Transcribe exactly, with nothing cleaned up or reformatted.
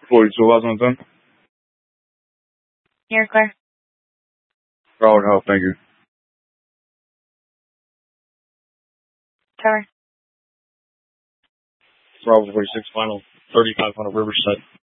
forty-two thousand ten. You're clear. Broward Health, thank you. Cover. Bravo forty-six, final thirty-five hundred Riverside.